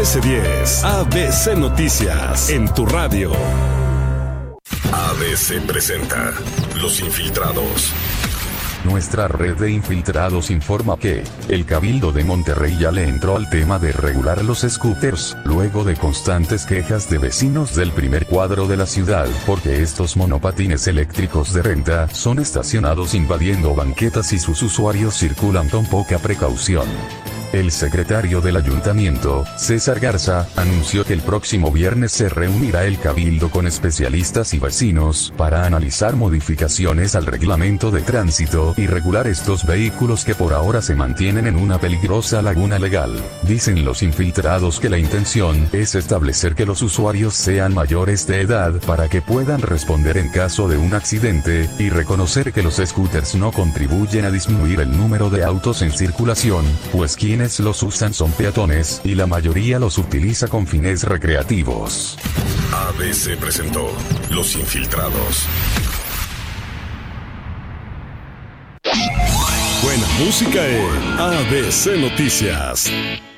S10, ABC Noticias, en tu radio. ABC presenta Los Infiltrados. Nuestra red de infiltrados informa que el Cabildo de Monterrey ya le entró al tema de regular los scooters, luego de constantes quejas de vecinos del primer cuadro de la ciudad, porque estos monopatines eléctricos de renta son estacionados invadiendo banquetas y sus usuarios circulan con poca precaución. El secretario del ayuntamiento, César Garza, anunció que el próximo viernes se reunirá el Cabildo con especialistas y vecinos para analizar modificaciones al reglamento de tránsito y regular estos vehículos que por ahora se mantienen en una peligrosa laguna legal. Dicen los infiltrados que la intención es establecer que los usuarios sean mayores de edad para que puedan responder en caso de un accidente, y reconocer que los scooters no contribuyen a disminuir el número de autos en circulación, pues quienes los usan son peatones y la mayoría los utiliza con fines recreativos. ABC presentó Los Infiltrados. Buena música en ABC Noticias.